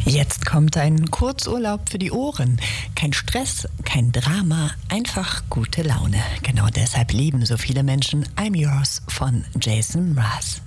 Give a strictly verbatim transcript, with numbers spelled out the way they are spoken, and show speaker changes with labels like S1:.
S1: Jetzt kommt ein Kurzurlaub für die Ohren. Kein Stress, kein Drama, einfach gute Laune. Genau deshalb lieben so viele Menschen I'm Yours von Jason Mraz.